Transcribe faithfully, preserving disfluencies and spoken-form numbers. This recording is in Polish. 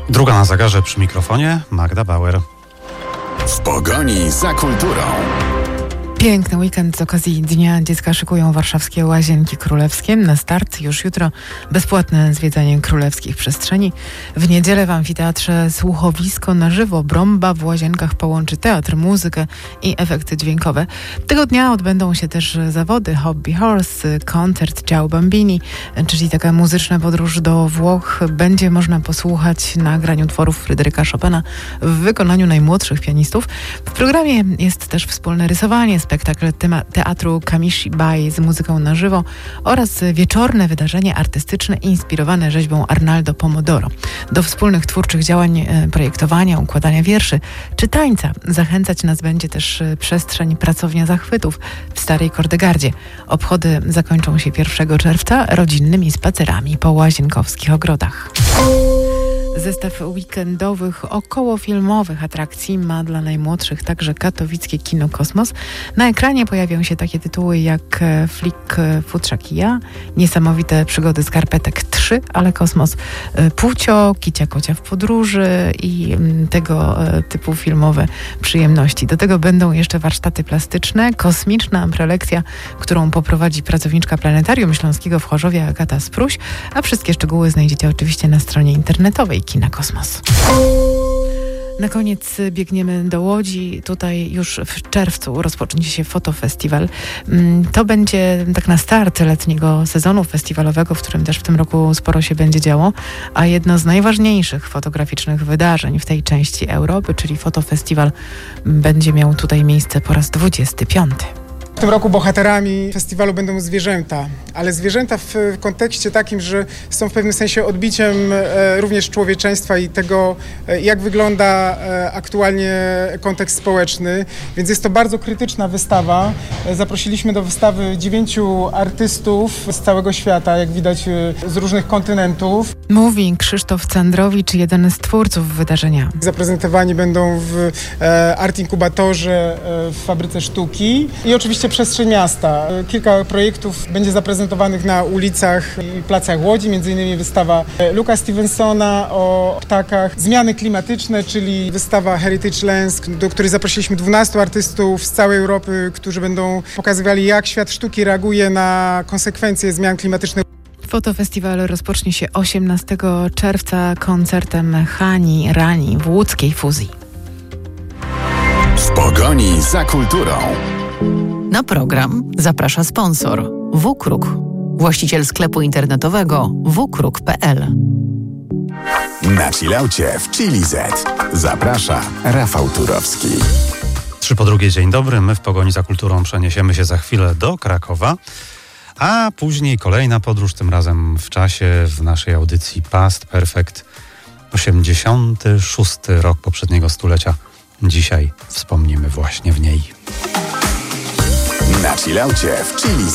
Druga na zegarze przy mikrofonie Magda Bauer. W pogoni za kulturą. Piękny weekend z okazji Dnia Dziecka szykują warszawskie Łazienki Królewskie. Na start już jutro bezpłatne zwiedzanie królewskich przestrzeni. W niedzielę w amfiteatrze słuchowisko na żywo. Bromba w Łazienkach połączy teatr, muzykę i efekty dźwiękowe. Tego dnia odbędą się też zawody Hobby Horse, koncert Ciao Bambini, czyli taka muzyczna podróż do Włoch. Będzie można posłuchać nagraniu utworów Fryderyka Chopina w wykonaniu najmłodszych pianistów. W programie jest też wspólne rysowanie, spektakl teatru Kamishibai z muzyką na żywo oraz wieczorne wydarzenie artystyczne inspirowane rzeźbą Arnaldo Pomodoro. Do wspólnych twórczych działań projektowania, układania wierszy czy tańca zachęcać nas będzie też przestrzeń Pracownia Zachwytów w Starej Kordegardzie. Obchody zakończą się pierwszego czerwca rodzinnymi spacerami po łazienkowskich ogrodach. Zestaw weekendowych, okołofilmowych atrakcji ma dla najmłodszych także katowickie Kino Kosmos. Na ekranie pojawią się takie tytuły jak Flick Futrzak i ja, Niesamowite przygody skarpetek trzy, ale Kosmos, Pucio, Kicia Kocia w podróży i tego typu filmowe przyjemności. Do tego będą jeszcze warsztaty plastyczne, kosmiczna prelekcja, którą poprowadzi pracowniczka Planetarium Śląskiego w Chorzowie Agata Spruś, a wszystkie szczegóły znajdziecie oczywiście na stronie internetowej Kina Kosmos. Na koniec biegniemy do Łodzi. Tutaj już w czerwcu rozpocznie się fotofestiwal. To będzie tak na start letniego sezonu festiwalowego, w którym też w tym roku sporo się będzie działo, a jedno z najważniejszych fotograficznych wydarzeń w tej części Europy, czyli fotofestiwal, będzie miał tutaj miejsce po raz dwudziesty piąty. W tym roku bohaterami festiwalu będą zwierzęta, ale zwierzęta w kontekście takim, że są w pewnym sensie odbiciem e, również człowieczeństwa i tego, e, jak wygląda e, aktualnie kontekst społeczny, więc jest to bardzo krytyczna wystawa. E, zaprosiliśmy do wystawy dziewięciu artystów z całego świata, jak widać e, z różnych kontynentów. Mówi Krzysztof Candrowicz, jeden z twórców wydarzenia. Zaprezentowani będą w e, Art Inkubatorze e, w Fabryce Sztuki i oczywiście przestrzeń miasta. Kilka projektów będzie zaprezentowanych na ulicach i placach Łodzi, między innymi wystawa Luka Stevensona o ptakach, zmiany klimatyczne, czyli wystawa Heritage Lens, do której zaprosiliśmy dwunastu artystów z całej Europy, którzy będą pokazywali, jak świat sztuki reaguje na konsekwencje zmian klimatycznych. Fotofestiwal rozpocznie się osiemnastego czerwca koncertem Hani Rani w łódzkiej Fuzji. W pogoni za kulturą. Na program zaprasza sponsor WKRUK, właściciel sklepu internetowego w k r u k kropka p l. Na chillaucie w Chili Z zaprasza Rafał Turowski. Trzy po drugiej, dzień dobry. My w pogoni za kulturą przeniesiemy się za chwilę do Krakowa, a później kolejna podróż, tym razem w czasie, w naszej audycji Past Perfect. osiemdziesiąty szósty rok poprzedniego stulecia. Dzisiaj wspomnimy właśnie w niej. Na chillaucie w Chili Z.